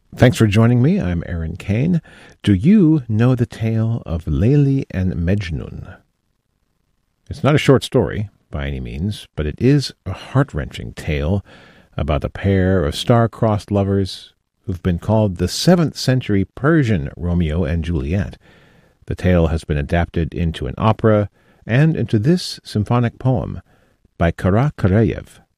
Thanks for joining me. I'm Aaron Kane. Do you know the tale of Layli and Mejnun? It's not a short story by any means, but it is a heart-wrenching tale about a pair of star-crossed lovers who've been called the 7th century Persian Romeo and Juliet. The tale has been adapted into an opera and into this symphonic poem by Kara Karayev.